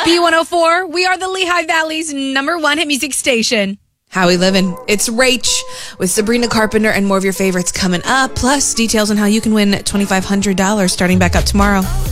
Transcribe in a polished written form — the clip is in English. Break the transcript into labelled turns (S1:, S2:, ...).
S1: B104, we are the Lehigh Valley's #1 hit music station.
S2: How we living? It's Rach with Sabrina Carpenter and more of your favorites coming up. Plus, details on how you can win $2,500 starting back up tomorrow.